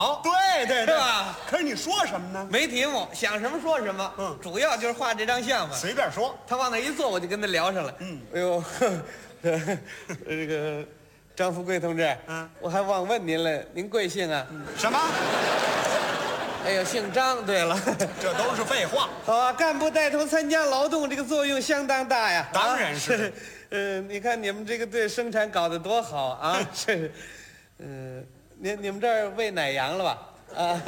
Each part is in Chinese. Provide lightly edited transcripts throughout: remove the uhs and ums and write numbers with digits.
好， 对对对， 是吧？ 可是你说什么呢？ 没题目，想什么说什么。主要就是画这张相嘛。 随便说。 他往那一坐，我就跟他聊上了。哎呦，这个张富贵同志，我还忘问您了，您贵姓啊？ 什么？ 哎呦，姓张。对了， 这都是废话。 好啊，干部带头参加劳动，这个作用相当大呀。 当然是。 你看你们这个队生产搞得多好啊！是，你们这儿喂奶羊了吧？啊，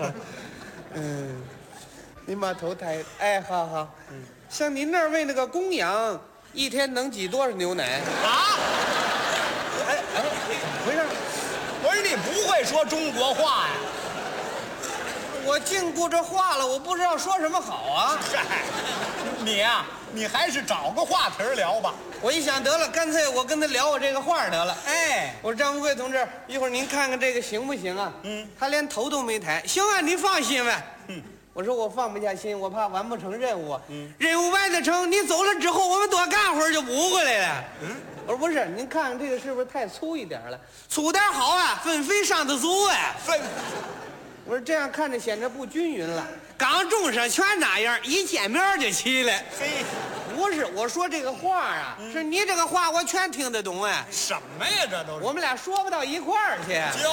您把头抬，哎，好好。像您那儿喂那个公羊，一天能挤多少牛奶？ 啊？ 哎，回事？ 我说你不会说中国话呀？ 我净顾着话了，我不知道说什么好啊。 嗨，你呀，你还是找个话题聊吧。 我一想得了，干脆我跟他聊我这个话得了。 哎， 我说张富贵同志，一会儿您看看这个行不行啊？他连头都没抬。行啊，您放心呗。我说我放不下心，我怕完不成任务啊。任务完得成，你走了之后，我们多干会儿就补回来了。我说不是，您看看这个是不是太粗一点了？粗点好啊，分肥上得足啊。我说这样看着显得不均匀了。刚种上全那样，一见面就齐了。 嘿， 不是，我说这个话啊，是你这个话我全听得懂哎。 什么呀？这都是我们俩说不到一块儿去。 就是，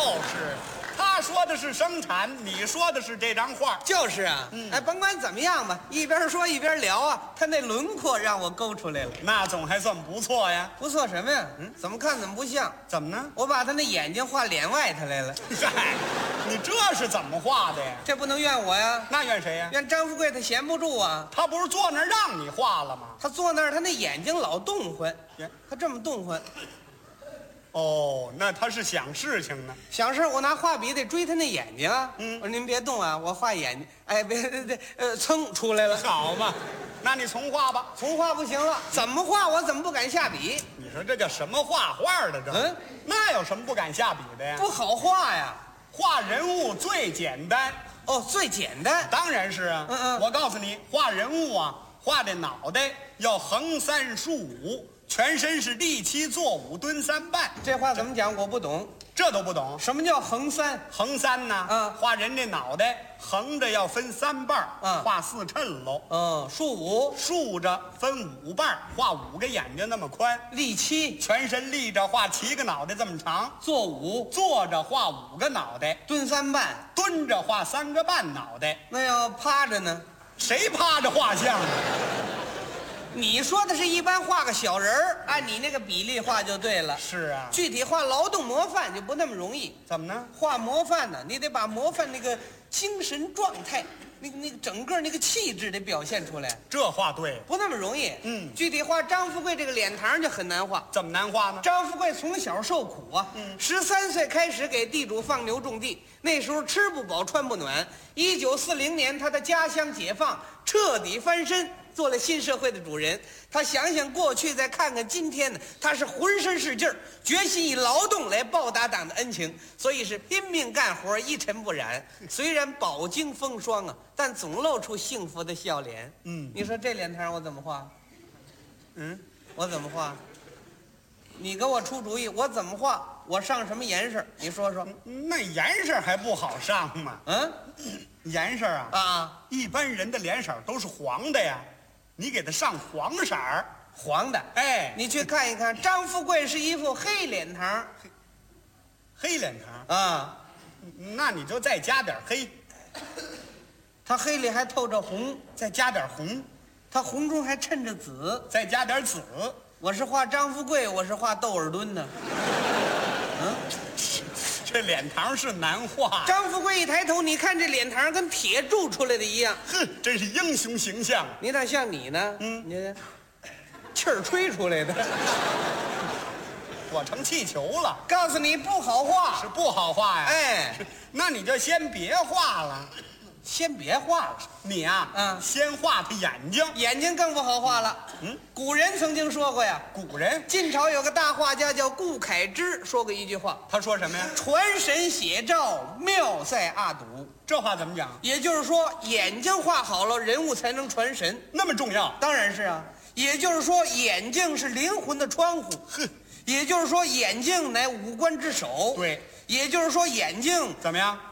他说的是生产，你说的是这张画。 就是啊，哎，甭管怎么样吧，一边说一边聊啊，他那轮廓让我勾出来了。 那总还算不错呀。 不错什么呀？怎么看怎么不像。 怎么呢？ 我把他那眼睛画脸外头来了。 嗨，你这是怎么画的呀？ 这不能怨我呀。 那怨谁呀？ 怨张富贵，他闲不住啊。 他不是坐那儿让你画了吗？ 他坐那儿，他那眼睛老动换，他这么动换。 哦，那他是想事情呢。 想事，我拿画笔得追他那眼睛啊。我说您别动啊，我画眼睛。哎，别，噌出来了。 好嘛，那你重画吧。 重画不行了，怎么画我怎么不敢下笔？ 你说这叫什么画画的这？那有什么不敢下笔的呀？ 不好画呀。 画人物最简单。 哦，最简单。 当然是啊。我告诉你，画人物啊，画这脑袋要横3竖5。全身是力气，坐5蹲3半。 这话怎么讲？我不懂， 这都不懂。 什么叫横3？ 横3呢？画人这脑袋横着要分3半，画4衬喽。 竖5， 竖着分5半，画5个眼睛那么宽。 立7， 全身立着画7个脑袋这么长。 坐5， 坐着画5个脑袋。 蹲3半， 蹲着画3个半脑袋。 那要趴着呢？ 谁趴着画像啊？ 你说的是一般画个小人儿，按你那个比例画就对了。 是啊， 具体画劳动模范就不那么容易。 怎么呢？ 画模范呢，你得把模范那个精神状态，那个整个那个气质得表现出来。 这话对， 不那么容易。具体画张富贵这个脸庞就很难画。 怎么难画呢？ 张富贵从小受苦啊，13岁开始给地主放牛种地，那时候吃不饱穿不暖。1940年他的家乡解放，彻底翻身。做了新社会的主人，他想想过去，再看看今天呢，他是浑身是劲儿，决心以劳动来报答党的恩情，所以是拼命干活，一尘不染。虽然饱经风霜啊，但总露出幸福的笑脸。你说这脸庞我怎么画？我怎么画？你给我出主意，我怎么画？我上什么颜色？你说说。 那颜色还不好上吗？颜色啊，一般人的脸色都是黄的呀。你给他上黄色儿， 黄的。哎，你去看一看，张富贵是一副黑脸庞， 黑脸庞啊， 那你就再加点黑， 他黑里还透着红， 再加点红， 他红中还衬着紫， 再加点紫。 我是画张富贵，我是画窦尔敦呢。 这脸庞是难画。 张富贵一抬头，你看这脸庞跟铁铸出来的一样， 真是英雄形象。 你咋像你呢？你气儿吹出来的。 我成气球了。 告诉你不好画， 是不好画呀。 哎， 那你就先别画了。 先别画了， 你啊，先画他眼睛， 眼睛更不好画了。古人曾经说过呀， 古人晋朝有个大画家叫顾恺之，说过一句话， 他说什么呀？ 传神写照，妙在阿堵。 这话怎么讲？ 也就是说，眼睛画好了，人物才能传神， 那么重要？ 当然是啊。也就是说，眼睛是灵魂的窗户。也就是说，眼睛乃五官之首。 对。 也就是说，眼睛怎么样？